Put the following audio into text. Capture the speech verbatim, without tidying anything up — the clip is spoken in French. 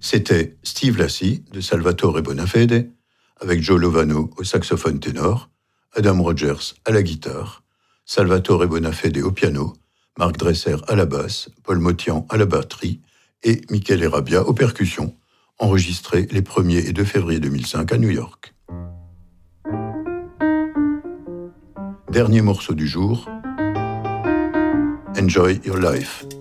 C'était Steve Lacy de Salvatore Bonafede, avec Joe Lovano au saxophone ténor, Adam Rogers à la guitare, Salvatore Bonafede au piano, Marc Dresser à la basse, Paul Motian à la batterie et Michele Rabia aux percussions, enregistrés les premier et deux février deux mille cinq à New York. Dernier morceau du jour, Enjoy Your Life.